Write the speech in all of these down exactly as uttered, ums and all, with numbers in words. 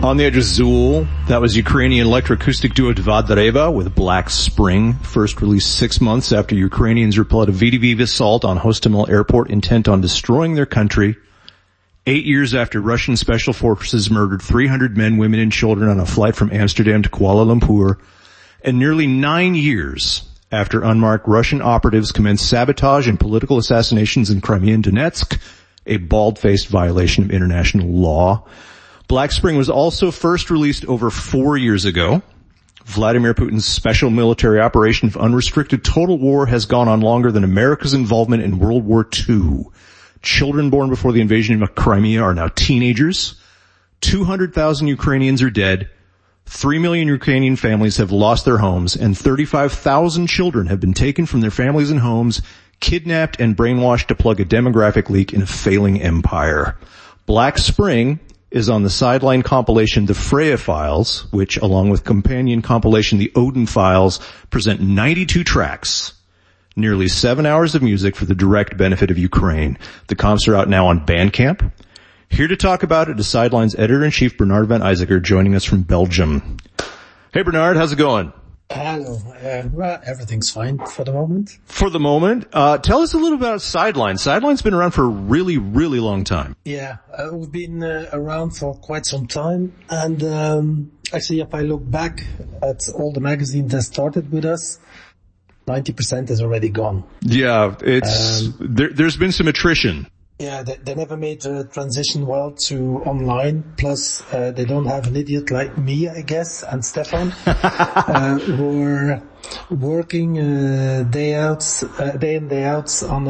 On the Edge of Zool, that was Ukrainian electroacoustic duo Dva Dreva with Black Spring, first released six months after Ukrainians repelled a V D V assault on Hostomel Airport intent on destroying their country, eight years after Russian special forces murdered three hundred men, women, and children on a flight from Amsterdam to Kuala Lumpur, and nearly nine years after unmarked Russian operatives commenced sabotage and political assassinations in Crimea and Donetsk, a bald-faced violation of international law. Black Spring was also first released over four years ago. Vladimir Putin's special military operation of unrestricted total war has gone on longer than America's involvement in World War Two. Children born before the invasion of Crimea are now teenagers. two hundred thousand Ukrainians are dead. Three million Ukrainian families have lost their homes, and thirty-five thousand children have been taken from their families and homes, kidnapped and brainwashed to plug a demographic leak in a failing empire. Black Spring is on the sideline compilation The Freya Files, which, along with companion compilation The Odin Files, present ninety-two tracks, nearly seven hours of music for the direct benefit of Ukraine. The comps are out now on Bandcamp. Here to talk about it is Sideline's editor-in-chief Bernard Van Isager, joining us from Belgium. Hey Bernard, how's it going? Hello. Uh, well, everything's fine for the moment. For the moment. Uh, tell us a little about Sideline. Sideline's been around for a really, really long time. Yeah, uh, we've been uh, around for quite some time. And um, actually, if I look back at all the magazines that started with us, ninety percent is already gone. Yeah, it's um, there, there's been some attrition. Yeah, they, they never made the transition well to online. Plus, uh, they don't have an idiot like me, I guess, and Stefan, uh, who are working uh, day out, uh, day in day out on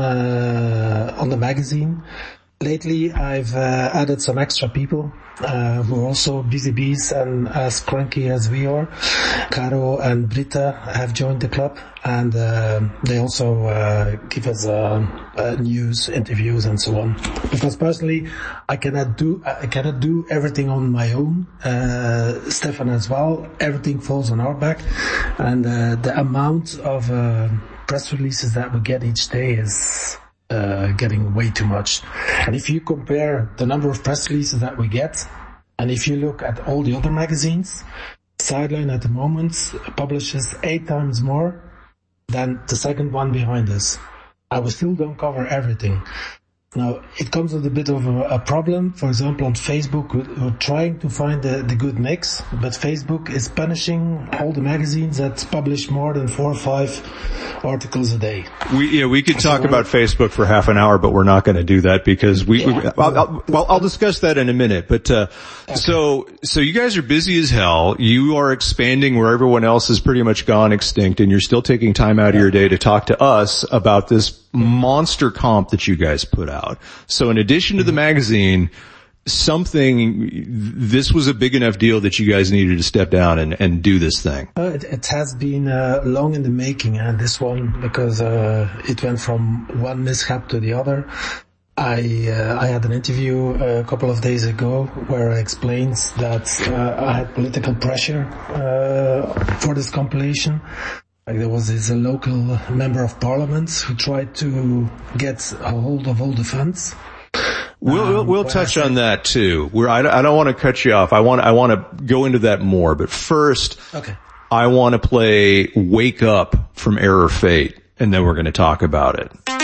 uh, on the magazine. Lately, I've uh, added some extra people uh, who are also busy bees and as cranky as we are. Caro and Britta have joined the club, and uh, they also uh, give us uh, uh, news, interviews, and so on. Because personally, I cannot do I cannot do everything on my own. Uh, Stefan as well. Everything falls on our back, and uh, the amount of uh, press releases that we get each day is Uh, getting way too much. And if you compare the number of press releases that we get, and if you look at all the other magazines, Sideline at the moment publishes eight times more than the second one behind us. I will still don't cover everything. Now, it comes with a bit of a, a problem. For example, on Facebook, we're, we're trying to find the, the good mix, but Facebook is punishing all the magazines that publish more than four or five articles a day. We, yeah, we could talk so about Facebook for half an hour, but we're not going to do that because we, yeah. we I'll, I'll, well, I'll discuss that in a minute. But, uh, okay. so, so you guys are busy as hell. You are expanding where everyone else has pretty much gone extinct, and you're still taking time out of your day to talk to us about this monster comp that you guys put out. So in addition to the magazine, something, this was a big enough deal that you guys needed to step down and, and do this thing. Uh, it, it has been uh, long in the making, uh, this one, because uh, it went from one mishap to the other. I uh, I had an interview a couple of days ago where I explained that uh, I had political pressure uh, for this compilation. Like there was this a local member of parliament who tried to get a hold of all the funds. We'll, we'll, we'll touch on that too. We're, I, I don't want to cut you off. I want, I want to go into that more, but first, okay. I want to play Wake Up from Error Fate, and then we're going to talk about it.